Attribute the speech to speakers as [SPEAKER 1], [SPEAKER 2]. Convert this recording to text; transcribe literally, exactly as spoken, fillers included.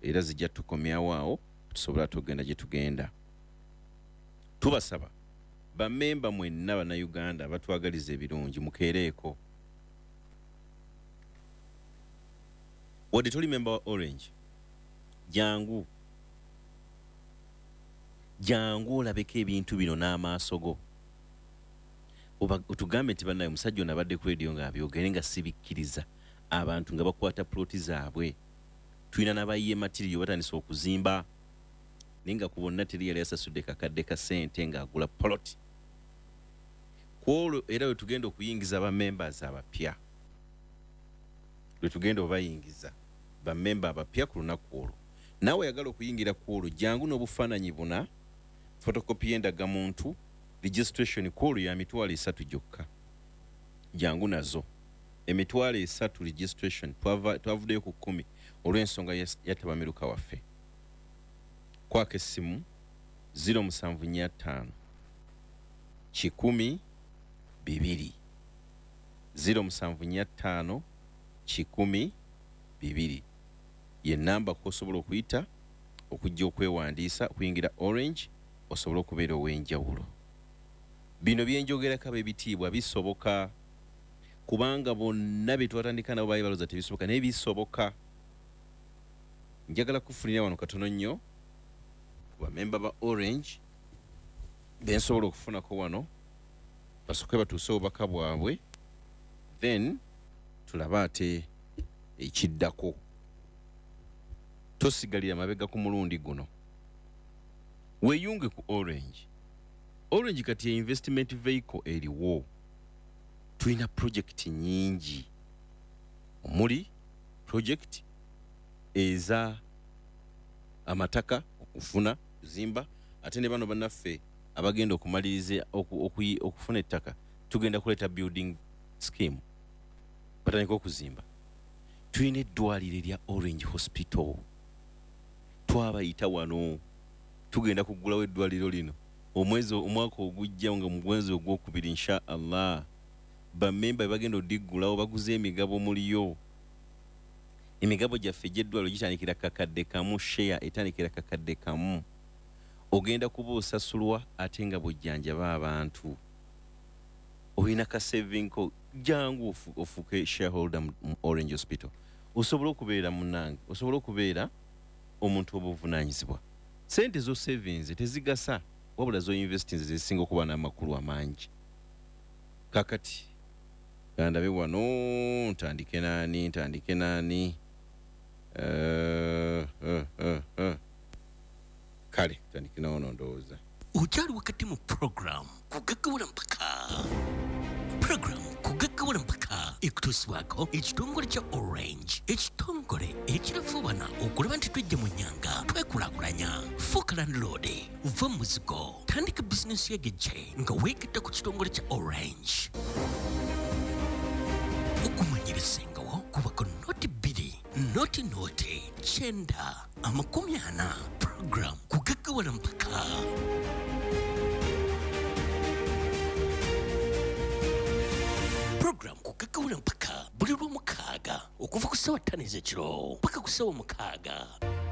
[SPEAKER 1] era zijja tukomyawo awo tusobola tugenda gye tugenda. Tubasaba bammemba mwenna bannayuganda batwagaliza ebirungi mukeereeko. Wadde toli memba wa Orange, jangu jangu olabeko ebintu bino n'amaaso go. Otugambe nti bannaye omusajja ono abadde ku radio ng'abyogere nga sibikkiriza abantu nga bakwata ploti zaabwe. Tulina n'abayiye material batandise okuzimba naye nga ku bonna teri yali asasudde kakadde ka ssente ng'agula ploti. Kwolwo era we tugenda okuyingiza bammembers abapya. Lwe tugenda obayingiza bammemba abapya ku lunaku olwo. Naawe yagala okuyingira ku olwo jangu n'obufaananyi buna, fotokopi y'endagamuntu, registration call ya mitwalo esatu gyokka. Jangu nazo. Emitwalo esatu registration twavuddeyo ku kkumi olw'ensonga ya tabamiruka waffe. Kwaka essimu zero musanvu nnya ttaano kikumi bibiri zero musanvu nnya ttaano kikumi bibiri ye namba kw'osobola okuyita okujja okwewandiisa okuyingira Orange osobola okubeera ow'enjawulo. Bino byenjogerako ab'ebitiibwa bisoboka kubanga bonna be twatandika nabo baali balooza tebisoboka naye bisoboka. Njagala kufunira wano katono nnyo ku bamemba ba Orange be nsobola okufunako wano basooke batuuse obubaka bwabwe then tulaba ate ekiddako. Tosigalira mabega ku mulundi guno. Weeyunge ku Orange. Orange kati ya investment vehicle eriwo. Tulina project nyingi. Omuli project eza amataka okufuna kuzimba ate ne bano bannaffe abagenda okumaliriza okufuna ettaka tugenda kuleeta building scheme batandika okuzimba. Tulina eddwaliro erya Orange Hospital. Twabayita wano tugenda kuggulawo eddwaliro lino omwezi omwaka ogujja nga mu mwezi ogwokubiri insha Allah. Bammemba bagenda odiggulawo baguze emigabo muliyo. Emigabo gyaffe gy'eddwaliro gitandikira kakadde kamu, share etandikira kakadde kamu. Ogenda kuba osasulwa ate nga bw'ojjanjaba abantu. Olina ka saving ko jangu ofu, ofuke shareholder mu Orange Hospital. Osobola okubeera munange, osobola okubeera omuntu obuvunaanyizibwa. Sente zo savings tezigasa wabula zo investing zisinga okuba n'amakulu amangi. Kakati kandabe wano ntandike nani ntandike nani uh, uh, uh, uh. Kale ntandike nawono ndowooza
[SPEAKER 2] ujali wakati mu program kugagawula mpaka program kugagawula mpaka ikutusibwako ekitongole kya Orange, ekitongole ekirafubana okulaba nti tujja mu nnyanga twekulakulanya. Fuuka landlord va muzigo tandika bizinesi yegejje nga weegedde ku kitongole kya Orange. Okumanya ebisingawo kubako noti bbiri noti noti kyenda amakumi ana program kugagawula mpaka. Program kugagawula mpaka buli lw'omukaaga okuva ku ssaawa ttaano ez'ekiro paka ku ssaawa mukaaga.